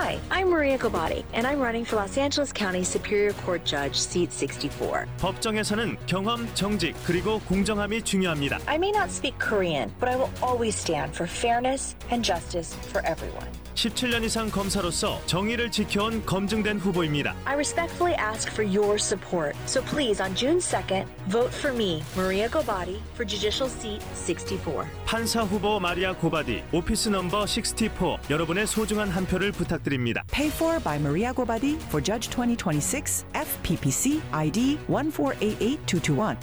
Hi, I'm Maria Gobati, and I'm running for Los Angeles County Superior Court Judge, seat 64. 법정에서는 경험, 정직, 그리고 공정함이 중요합니다. I may not speak Korean, but I will always stand for fairness and justice for everyone. 17년 이상 검사로서 정의를 지켜온 검증된 후보입니다. I respectfully ask for your support. So please, on June 2nd, vote for me, Maria Gobati, for Judicial Seat 64. 판사 후보 마리아 고바디, 오피스 넘버 64, 여러분의 소중한 한 표를 부탁드립니다. Paid for by Maria Gobati for Judge 2026, FPPC ID 1488221.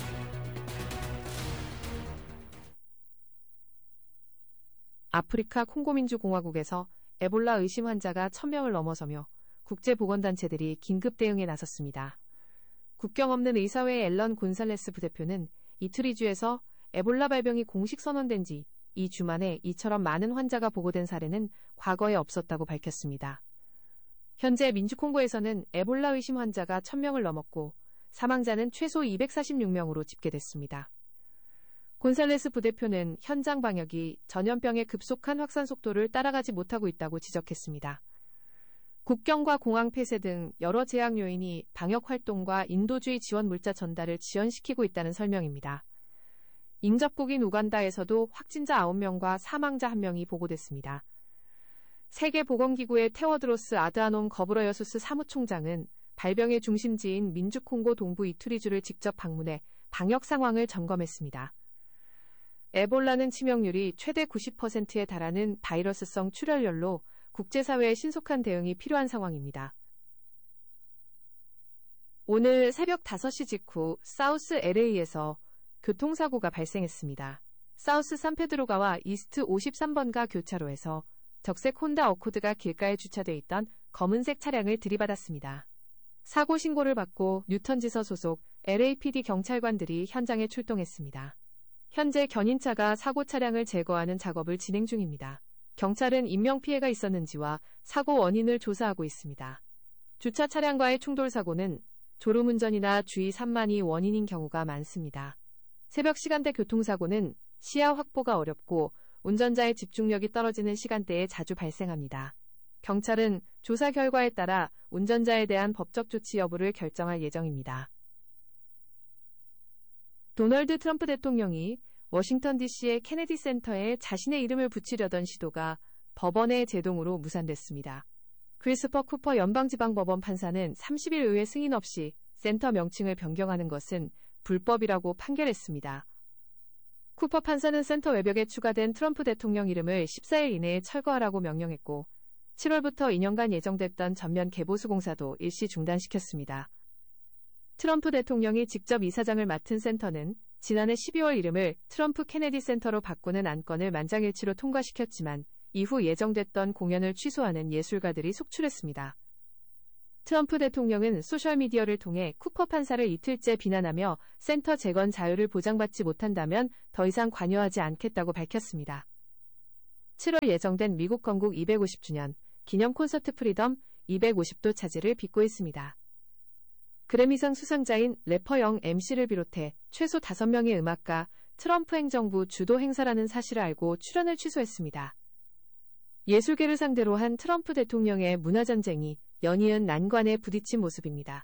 아프리카 콩고민주공화국에서 에볼라 의심 환자가 1000명을 넘어서며 국제보건단체들이 긴급 대응에 나섰습니다. 국경 없는 의사회의 앨런 곤살레스 부대표는 이투리주에서 에볼라 발병이 공식 선언된 지 2주 만에 이처럼 많은 환자가 보고된 사례는 과거에 없었다고 밝혔습니다. 현재 민주콩고에서는 에볼라 의심 환자가 1000명을 넘었고 사망자는 최소 246명으로 집계됐습니다. 곤살레스 부대표는 현장 방역이 전염병의 급속한 확산 속도를 따라가지 못하고 있다고 지적했습니다. 국경과 공항 폐쇄 등 여러 제약 요인이 방역 활동과 인도주의 지원 물자 전달을 지연시키고 있다는 설명입니다. 인접국인 우간다에서도 확진자 9명과 사망자 1명이 보고됐습니다. 세계보건기구의 테워드로스 아드하놈 거브러여수스 사무총장은 발병의 중심지인 민주콩고 동부 이투리주를 직접 방문해 방역 상황을 점검했습니다. 에볼라는 치명률이 최대 90%에 달하는 바이러스성 출혈열로 국제사회의 신속한 대응이 필요한 상황입니다. 오늘 새벽 5시 직후 사우스 LA에서 교통사고가 발생했습니다. 사우스 산페드로가와 이스트 53번가 교차로에서 적색 혼다 어코드가 길가에 주차돼 있던 검은색 차량을 들이받았습니다. 사고 신고를 받고 뉴턴지서 소속 LAPD 경찰관들이 현장에 출동했습니다. 현재 견인차가 사고 차량을 제거하는 작업을 진행 중입니다. 경찰은 인명피해가 있었는지와 사고 원인을 조사하고 있습니다. 주차 차량과의 충돌 사고는 졸음운전이나 주의 산만이 원인인 경우가 많습니다. 새벽 시간대 교통사고는 시야 확보가 어렵고 운전자의 집중력이 떨어지는 시간대에 자주 발생합니다. 경찰은 조사 결과에 따라 운전자에 대한 법적 조치 여부를 결정할 예정입니다. 도널드 트럼프 대통령이 워싱턴 DC의 케네디 센터에 자신의 이름을 붙이려던 시도가 법원의 제동으로 무산됐습니다. 크리스퍼 쿠퍼 연방지방법원 판사는 30일 의회 승인 없이 센터 명칭을 변경하는 것은 불법이라고 판결했습니다. 쿠퍼 판사는 센터 외벽에 추가된 트럼프 대통령 이름을 14일 이내에 철거하라고 명령했고 7월부터 2년간 예정됐던 전면 개보수 공사도 일시 중단시켰습니다. 트럼프 대통령이 직접 이사장을 맡은 센터는 지난해 12월 이름을 트럼프 케네디 센터로 바꾸는 안건을 만장일치로 통과시켰지만 이후 예정됐던 공연을 취소하는 예술가들이 속출했습니다. 트럼프 대통령은 소셜미디어를 통해 쿠퍼 판사를 이틀째 비난하며 센터 재건 자유를 보장받지 못한다면 더 이상 관여하지 않겠다고 밝혔습니다. 7월 예정된 미국 건국 250주년 기념 콘서트 프리덤 250도 차지를 빚고 있습니다. 그래미상 수상자인 래퍼 영 MC를 비롯해 최소 5명의 음악가, 트럼프 행정부 주도 행사라는 사실을 알고 출연을 취소했습니다. 예술계를 상대로 한 트럼프 대통령의 문화전쟁이 연이은 난관에 부딪힌 모습입니다.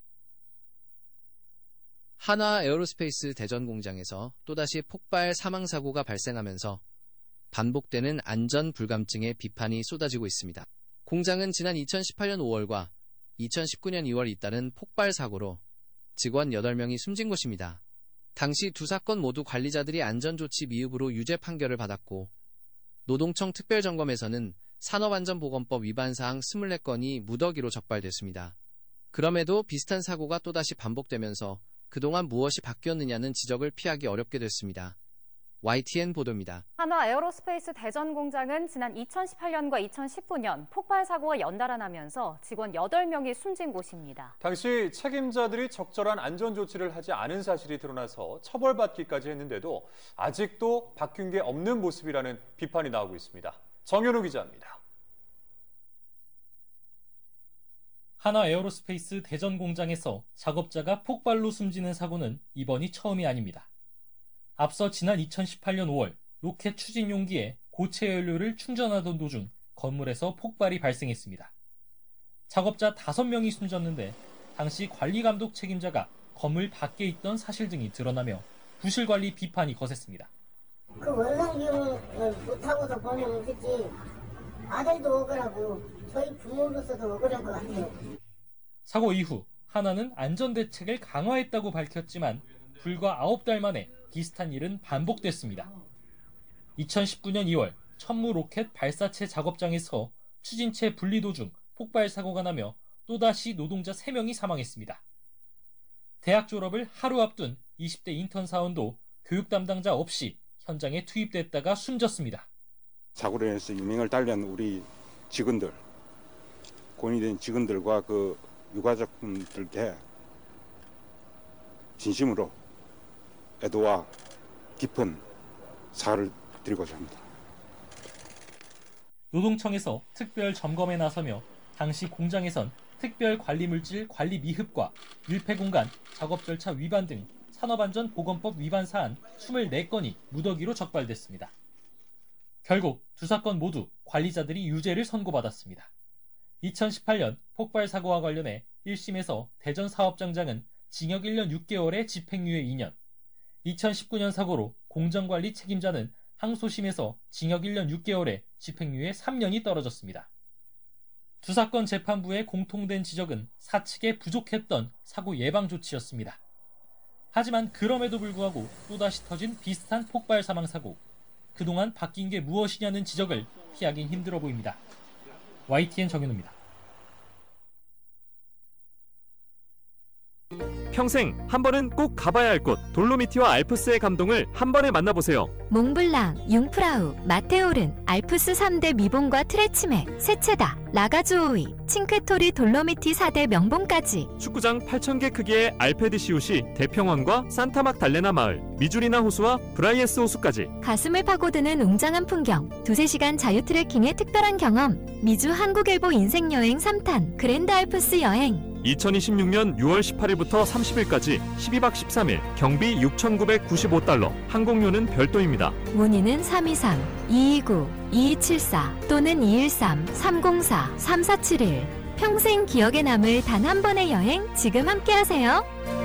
한화 에어로스페이스 대전 공장에서 또다시 폭발 사망사고가 발생하면서 반복되는 안전 불감증의 비판이 쏟아지고 있습니다. 공장은 지난 2018년 5월과 2019년 2월 잇따른 폭발 사고로 직원 8명이 숨진 곳입니다. 당시 두 사건 모두 관리자들이 안전조치 미흡으로 유죄 판결을 받았고 노동청 특별점검에서는 산업안전보건법 위반사항 24건이 무더기로 적발됐습니다. 그럼에도 비슷한 사고가 또다시 반복되면서 그동안 무엇이 바뀌었느냐는 지적을 피하기 어렵게 됐습니다. YTN 보도입니다. 한화 에어로스페이스 대전 공장은 지난 2018년과 2019년 폭발 사고가 연달아 나면서 직원 8명이 숨진 곳입니다. 당시 책임자들이 적절한 안전 조치를 하지 않은 사실이 드러나서 처벌받기까지 했는데도 아직도 바뀐 게 없는 모습이라는 비판이 나오고 있습니다. 정현우 기자입니다. 한화 에어로스페이스 대전 공장에서 작업자가 폭발로 숨지는 사고는 이번이 처음이 아닙니다. 앞서 지난 2018년 5월 로켓 추진 용기에 고체 연료를 충전하던 도중 건물에서 폭발이 발생했습니다. 작업자 5명이 숨졌는데 당시 관리감독 책임자가 건물 밖에 있던 사실 등이 드러나며 부실관리 비판이 거셌습니다. 그 원상 기용을 못하고서 보면 그치 아들도 억울하고 저희 부모로서도 억울할 것 같아요. 사고 이후 하나는 안전대책을 강화했다고 밝혔지만 불과 9달 만에 비슷한 일은 반복됐습니다. 2019년 2월 천무 로켓 발사체 작업장에서 추진체 분리 도중 폭발 사고가 나며 또다시 노동자 3명이 사망했습니다. 대학 졸업을 하루 앞둔 20대 인턴 사원도 교육 담당자 없이 현장에 투입됐다가 숨졌습니다. 사고로 인해서 유명을 달리한 우리 직원들, 고인이 된 직원들과 그 유가족분들께 진심으로 애도와 깊은 사과를 드리고자 합니다. 노동청에서 특별 점검에 나서며 당시 공장에선 특별 관리물질 관리 미흡과 밀폐공간, 작업 절차 위반 등 산업안전보건법 위반 사안 24건이 무더기로 적발됐습니다. 결국 두 사건 모두 관리자들이 유죄를 선고받았습니다. 2018년 폭발 사고와 관련해 1심에서 대전 사업장장은 징역 1년 6개월에 집행유예 2년, 2019년 사고로 공정관리 책임자는 항소심에서 징역 1년 6개월에 집행유예 3년이 떨어졌습니다. 두 사건 재판부의 공통된 지적은 사측에 부족했던 사고 예방 조치였습니다. 하지만 그럼에도 불구하고 또다시 터진 비슷한 폭발 사망 사고. 그동안 바뀐 게 무엇이냐는 지적을 피하긴 힘들어 보입니다. YTN 정윤우입니다. 평생 한 번은 꼭 가봐야 할 곳 돌로미티와 알프스의 감동을 한 번에 만나보세요. 몽블랑, 융프라우, 마테오른, 알프스 3대 미봉과 트레치메, 세체다, 라가주오이, 칭크토리 돌로미티 4대 명봉까지 축구장 8,000개 크기의 알페드시우시, 대평원과 산타막 달레나 마을, 미주리나 호수와 브라이에스 호수까지 가슴을 파고드는 웅장한 풍경, 2-3시간 자유 트레킹의 특별한 경험, 미주 한국일보 인생여행 3탄 그랜드 알프스 여행. 2026년 6월 18일부터 30일까지 12박 13일 경비 $6,995 항공료는 별도입니다. 문의는 323-229-2274 또는 213-304-3471 평생 기억에 남을 단 한 번의 여행 지금 함께하세요.